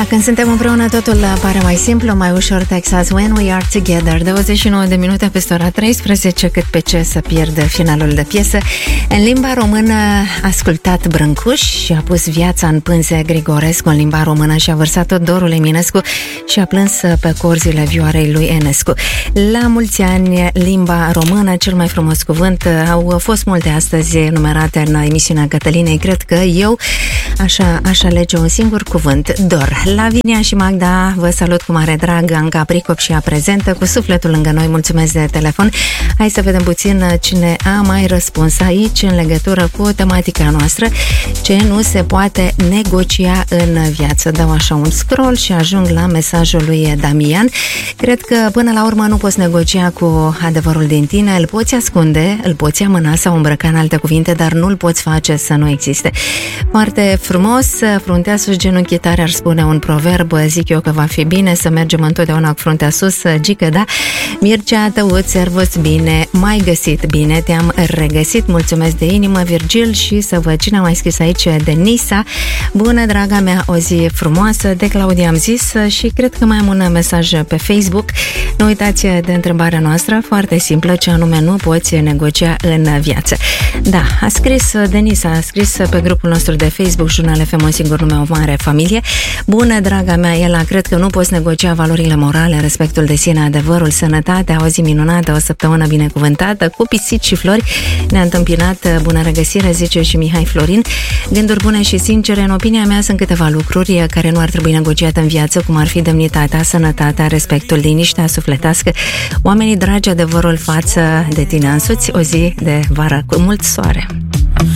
Când suntem împreună, totul pare mai simplu, mai ușor. Texas When We Are Together. 29 de minute peste ora 13, cât pe ce să pierd finalul de piesă. În limba română, ascultat Brâncuș și a pus viața în pânze Grigorescu în limba română și a vărsat-o dorul Eminescu și a plâns pe corzile vioarei lui Enescu. La mulți ani, limba română, cel mai frumos cuvânt. Au fost multe astăzi numerate în emisiunea Cătălinei. Cred că eu aș alege un singur cuvânt: dor. Lavinia și Magda vă salut cu mare drag. Anca Pricop și ea prezentă, cu sufletul lângă noi. Mulțumesc de telefon. Hai să vedem puțin cine a mai răspuns aici în legătură cu tematica noastră: ce nu se poate negocia în viață. Dau așa un scroll și ajung la mesajul lui Damian. Cred că până la urmă nu poți negocia cu adevărul din tine. Îl poți ascunde, îl poți amâna sau îmbrăca în alte cuvinte, dar nu-l poți face să nu existe. Foarte frumos. Fruntea sus, genunchii tare, ar spune un proverb. Zic eu că va fi bine să mergem întotdeauna cu fruntea sus. Gică, da? Mircea, tăuț, servus, bine, mai găsit, bine, te-am regăsit, mulțumesc de inimă, Virgil. Și să văd cine a mai scris aici, Denisa. Bună, draga mea, o zi frumoasă. De Claudia am zis și cred că mai am un mesaj pe Facebook. Nu uitați de întrebarea noastră, foarte simplă, ce anume nu poți negocia în viață. Da, a scris Denisa, a scris pe grupul nostru de Facebook Jurnal FM, un singur nume, o mare familie. Bună, draga mea, Ela, cred că nu poți negocia valorile morale, respectul de sine, adevărul, sănătatea, o zi minunată, o săptămână binecuvântată, cu pisici și flori. Ne-a întâmpinat, bună regăsire, zice și Mihai Florin. Gânduri bune și sincere, în opinia mea sunt câteva lucruri care nu ar trebui negociate în viață, cum ar fi demnitatea, sănătatea, respectul, liniștea sufletească, oamenii dragi, adevărul față de tine însuți, o zi de vară cu mult soare.